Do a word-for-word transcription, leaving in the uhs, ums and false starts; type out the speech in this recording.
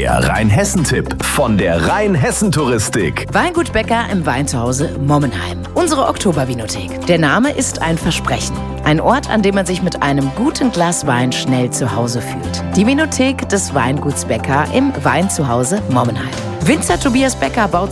Der Rheinhessen-Tipp von der Rheinhessen-Touristik. Weingut Becker im Weinzuhause Mommenheim. Unsere Oktobervinothek. Der Name ist ein Versprechen. Ein Ort, an dem man sich mit einem guten Glas Wein schnell zu Hause fühlt. Die Vinothek des Weinguts Becker im Weinzuhause Mommenheim. Winzer Tobias Becker baut